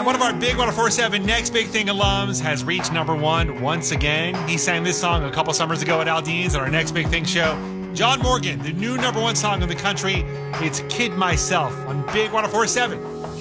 And one of our Big 104.7 Next Big Thing alums has reached number one once again. He sang this song a couple summers ago at Aldean's at our Next Big Thing show. John Morgan, the new number one song in the country. It's Kid Myself on Big 104.7.